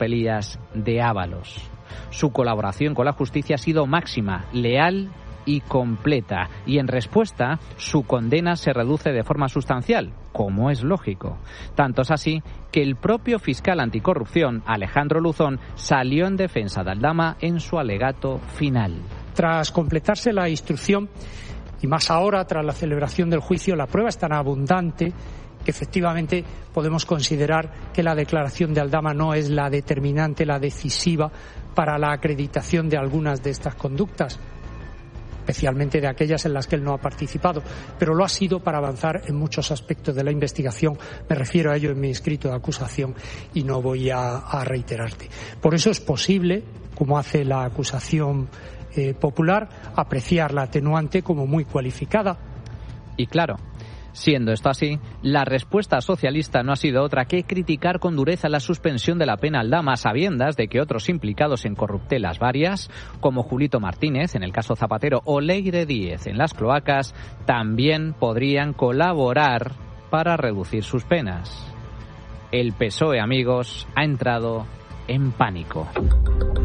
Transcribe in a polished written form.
tropelías de Ábalos. Su colaboración con la justicia ha sido máxima, leal y completa, y en respuesta su condena se reduce de forma sustancial, como es lógico. Tanto es así que el propio fiscal anticorrupción, Alejandro Luzón, salió en defensa de Aldama en su alegato final. Tras completarse la instrucción, y más ahora tras la celebración del juicio, la prueba es tan abundante que efectivamente podemos considerar que la declaración de Aldama no es la determinante, la decisiva para la acreditación de algunas de estas conductas, especialmente de aquellas en las que él no ha participado, pero lo ha sido para avanzar en muchos aspectos de la investigación. Me refiero a ello en mi escrito de acusación y no voy a reiterarte. Por eso es posible, como hace la acusación popular, apreciar la atenuante como muy cualificada. Y claro, siendo esto así, la respuesta socialista no ha sido otra que criticar con dureza la suspensión de la pena a Aldama, a sabiendas de que otros implicados en corruptelas varias, como Julito Martínez en el caso Zapatero o Leire Díez en las cloacas, también podrían colaborar para reducir sus penas. El PSOE, amigos, ha entrado en pánico.